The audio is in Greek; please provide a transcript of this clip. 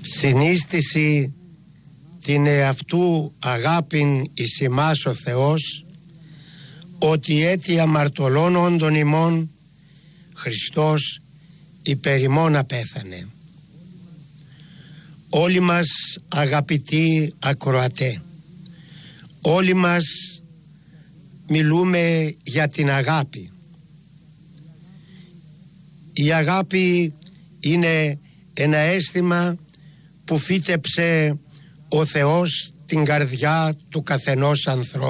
συνίστηση την εαυτού αγάπην εις ημάς ο Θεός, ότι έτι αμαρτωλών όντων ημών Χριστός υπέρ ημών απέθανε. Όλοι μας αγαπητοί ακροατέ, όλοι μας μιλούμε για την αγάπη. Η αγάπη είναι ένα αίσθημα που φύτεψε ο Θεός την καρδιά του καθενός ανθρώπου.